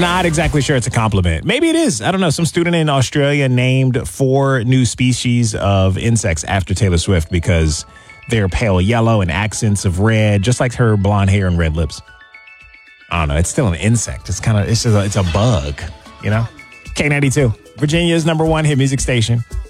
Not exactly sure it's a compliment. Maybe it is. I don't know. Some student in Australia named 4 new species of insects after Taylor Swift because they're pale yellow and accents of red, just like her blonde hair and red lips. I don't know. It's still an insect. It's a bug, you know? K92, Virginia's #1 hit music station.